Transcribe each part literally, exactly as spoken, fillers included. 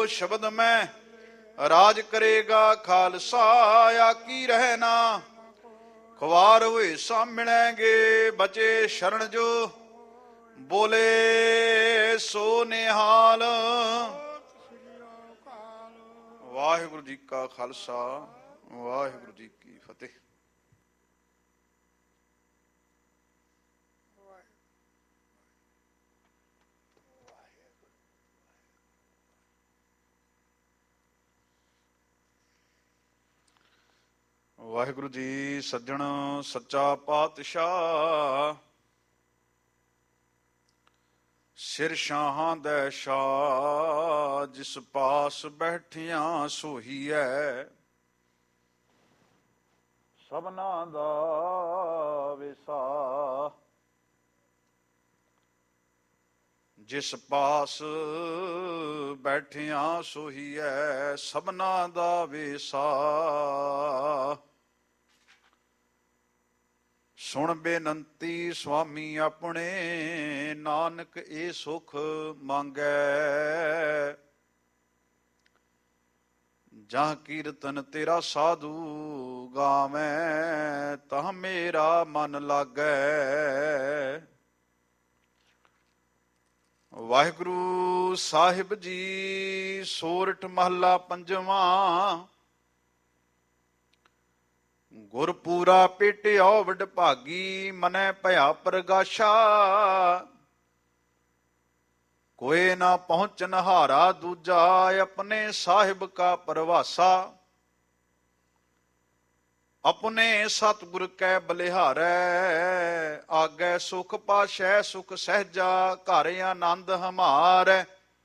ਸ਼ਬਦ ਮੈਂ ਰਾਜ ਕਰੇਗਾ ਖਾਲਸਾ। ਆਕੀ ਰਹਿ ਨਾ ਖਵਾਰ ਹੋਏ ਸਾ ਮਿਲੈਂਗੇ, ਬਚੇ ਸ਼ਰਨ ਜੋ ਬੋਲੇ ਸੋ ਨਿਹਾਲ। ਵਾਹਿਗੁਰੂ ਜੀ ਕਾ ਖਾਲਸਾ, ਵਾਹਿਗੁਰੂ ਜੀ ਕੀ ਫਤਿਹ। ਵਾਹਿਗੁਰੂ ਜੀ ਸੱਜਣ ਸੱਚਾ ਪਾਤਸ਼ਾਹ, ਸਿਰ ਸ਼ਾਹਾਂ ਦੇ ਸ਼ਾਹ, ਜਿਸ ਪਾਸ ਬੈਠਿਆਂ ਸੋਹੀ ਹੈ ਸਭਨਾ ਦਾ ਵਿਸਾ। ਜਿਸ ਪਾਸ ਬੈਠਿਆਂ ਸੋਹੀ ਹੈ ਸਭਨਾ ਦਾ ਵਿਸਾ। ਸੁਣ ਬੇਨੰਤੀ ਸੁਆਮੀ ਆਪਣੇ, ਨਾਨਕ ਇਹ ਸੁਖ ਮੰਗੈ। ਜਾਂ ਕੀਰਤਨ ਤੇਰਾ ਸਾਧੂ ਗਾਵੈ, ਤਾਂ ਮੇਰਾ ਮਨ ਲਾਗੈ। ਵਾਹਿਗੁਰੂ ਸਾਹਿਬ ਜੀ ਸੋਰਠ ਮਹੱਲਾ ਪੰਜਵਾਂ। ਗੁਰਪੂਰਾ ਭੇਟਿਓ ਵਡਭਾਗੀ, ਮਨੈ ਭਇਆ ਪ੍ਰਗਾਸ਼ਾ। ਕੋਏ ਨਾ ਪਹੁੰਚਨ ਹਾਰਾ ਦੂਜਾ, ਆਪਣੇ ਸਾਹਿਬ ਕਾ ਪਰਵਾਸਾ। ਆਪਣੇ ਸਤਿਗੁਰ ਕੈ ਬਲਿਹਾਰੈ, ਆਗੈ ਸੁਖ ਪਾਸ਼ੈ ਸੁਖ ਸਹਿਜਾ। ਘਰ ਆਨੰਦ ਹਮਾਰੈ,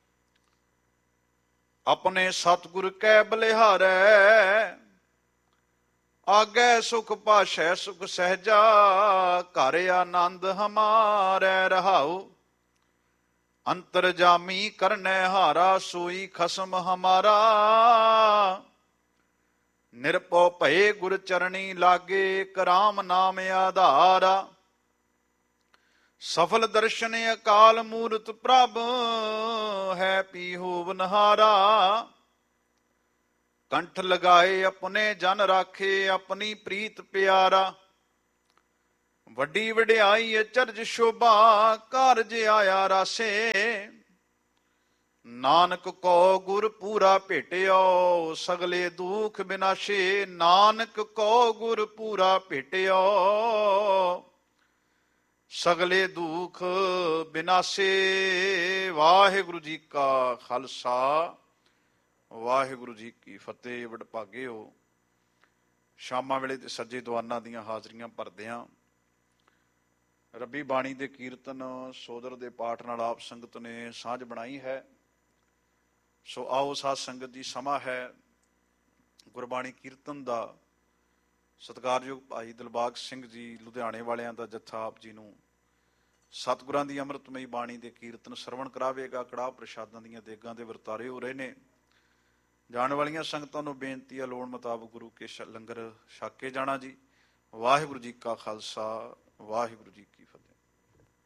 ਆਪਣੇ ਸਤਿਗੁਰ ਕੈ ਬਲਿਹਾਰੈ। ਆਗੈ ਸੁਖ ਪਾਸ਼ੈ ਸੁਖ ਸਹਿਜਾ, ਘਰ ਆਨੰਦ ਹਮਾਰੈ। ਰਹਾਉ ਅੰਤਰਜਾਮੀ ਕਰਨੈ ਹਾਰਾ, ਸੋਈ ਖਸਮ ਹਮਾਰਾ। ਨਿਰਭਉ ਭਏ ਗੁਰ ਚਰਣੀ ਲਾਗੇ, ਕਰਾਮ ਨਾਮ ਆਧਾਰਾ। ਸਫਲ ਦਰਸ਼ਨ ਅਕਾਲ ਮੂਰਤ ਪ੍ਰਭ, ਹੈ ਪੀ ਹੋਵਨਹਾਰਾ। ਕੰਠ ਲਗਾਏ ਆਪਣੇ ਜਨ ਰਾਖੇ, ਆਪਣੀ ਪ੍ਰੀਤ ਪਿਆਰਾ। ਵੱਡੀ ਵਡਿਆਈ ਅਚਰਜ ਸ਼ੋਭਾ, ਕਾਰਜ ਆਇਆ ਰਾਸੇ। ਨਾਨਕ ਕੋ ਗੁਰ ਪੂਰਾ ਭੇਟਿਓ, ਸਗਲੇ ਦੁਖ ਬਿਨਾਸ਼ੇ। ਨਾਨਕ ਕੋ ਗੁਰ ਪੂਰਾ ਭੇਟਿਓ, ਸਗਲੇ ਦੁਖ ਬਿਨਾਸ਼ੇ। ਵਾਹਿਗੁਰੂ ਜੀ ਕਾ ਖਾਲਸਾ, ਵਾਹਿਗੁਰੂ ਜੀ ਕੀ ਫਤਿਹ। ਵਡਭਾਗੇ ਹੋ ਸ਼ਾਮਾਂ ਵੇਲੇ ਤੇ ਸੱਜੇ ਦੁਆਨਾਂ ਦੀਆਂ ਹਾਜ਼ਰੀਆਂ ਭਰਦੇ ਹਾਂ। ਰੱਬੀ ਬਾਣੀ ਦੇ ਕੀਰਤਨ ਸੋਦਰ ਦੇ ਪਾਠ ਨਾਲ ਆਪ ਸੰਗਤ ਨੇ ਸਾਂਝ ਬਣਾਈ ਹੈ। ਸੋ ਆਓ ਸਾਧ ਸੰਗਤ ਜੀ, ਸਮਾਂ ਹੈ ਗੁਰਬਾਣੀ ਕੀਰਤਨ ਦਾ। ਸਤਿਕਾਰਯੋਗ ਭਾਈ ਦਿਲਬਾਗ ਸਿੰਘ ਜੀ ਲੁਧਿਆਣੇ ਵਾਲਿਆਂ ਦਾ ਜੱਥਾ ਆਪ ਜੀ ਨੂੰ ਸਤਿਗੁਰਾਂ ਦੀ ਅੰਮ੍ਰਿਤਮਈ ਬਾਣੀ ਦੇ ਕੀਰਤਨ ਸਰਵਣ ਕਰਾਵੇਗਾ। ਕੜਾਹ ਪ੍ਰਸ਼ਾਦਾਂ ਦੀਆਂ ਦੇਗਾਂ ਦੇ ਵਰਤਾਰੇ ਹੋ ਰਹੇ ਨੇ। ਜਾਣ ਵਾਲੀਆਂ ਸੰਗਤਾਂ ਨੂੰ ਬੇਨਤੀ ਹੈ, ਲੋੜ ਮੁਤਾਬਕ ਗੁਰੂ ਕੇ ਲੰਗਰ ਛਕ ਕੇ ਜਾਣਾ ਜੀ। ਵਾਹਿਗੁਰੂ ਜੀ ਕਾ ਖਾਲਸਾ, ਵਾਹਿਗੁਰੂ ਜੀ ਕੀ